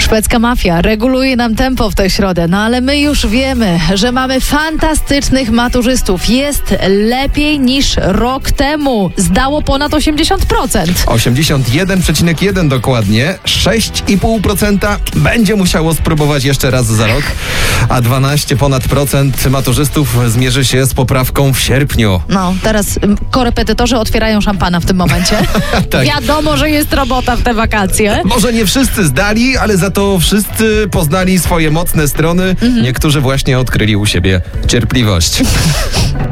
Szwedzka mafia reguluje nam tempo w tę środę, no ale my już wiemy, że mamy fantastycznych maturzystów. Jest lepiej niż rok temu. Zdało ponad 80%. 81,1 dokładnie. 6,5% będzie musiało spróbować jeszcze raz za rok, a 12 ponad procent maturzystów zmierzy się z poprawką w sierpniu. No, teraz korepetytorzy otwierają szampana w tym momencie. Tak. Wiadomo, że jest robota w te wakacje. Może nie wszyscy zdali, ale za to wszyscy poznali swoje mocne strony. Niektórzy właśnie odkryli u siebie cierpliwość.